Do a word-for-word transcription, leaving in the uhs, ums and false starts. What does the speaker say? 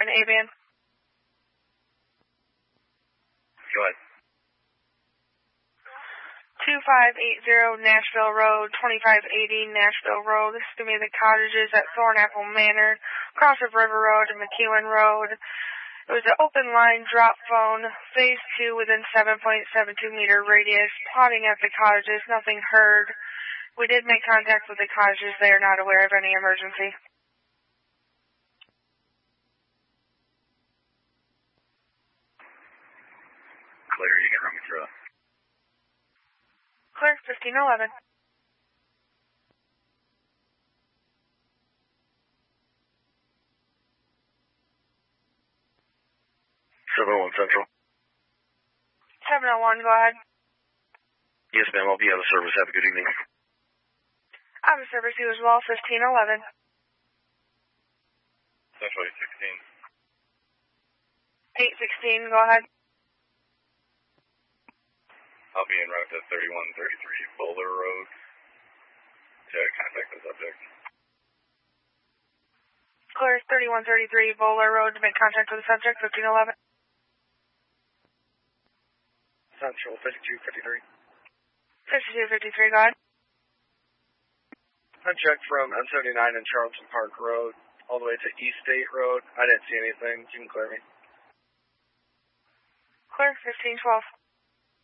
A-band. Go ahead. two five eight zero Nashville Road, twenty-five eighty Nashville Road. This is going to be the cottages at Thornapple Manor, cross of River Road and McEwen Road. It was an open line drop phone, phase two within seven point seven two meter radius, plotting at the cottages, nothing heard. We did make contact with the cottages. They are not aware of any emergency. Clear, you can run me through it. Clear, fifteen eleven. seven oh one Central. seven oh one, go ahead. Yes, ma'am, I'll be out of service. Have a good evening. Out of service, you as well, fifteen eleven. Central eight sixteen. eight sixteen, go ahead. I'll be en route to thirty-one thirty-three Bowler Road to contact the subject. Clear, thirty-one thirty-three Bowler Road to make contact with the subject, fifteen eleven. Central fifty-two fifty-three. fifty-two fifty-three, go ahead. I checked from M seventy-nine and Charlton Park Road all the way to East State Road. I didn't see anything. You can clear me. Clear, fifteen twelve.